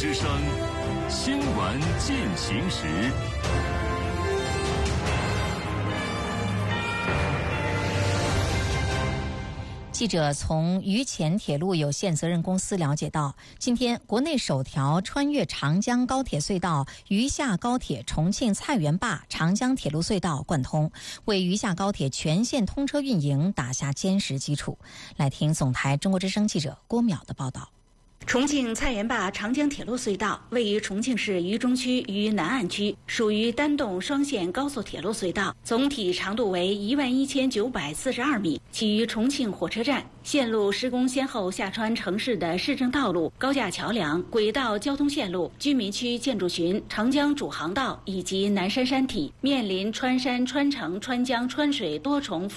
之声新闻进行时。 记者从渝黔铁路有限责任公司了解到，今天国内首条穿越长江高铁隧道渝下高铁重庆菜园坝长江铁路隧道贯通，为渝下高铁全线通车运营打下坚实基础。来听总台中国之声记者郭淼的报道。 重庆菜园坝长江铁路隧道位于重庆市渝中区渝南岸区，属于单洞双线高速铁路隧道，总体长度为11942米，起于重庆火车站。线路施工先后下穿城市的市政道路、高架桥梁、轨道交通线路、居民区建筑群、长江主航道以及南山山体，面临穿山、穿城、穿江、穿水多重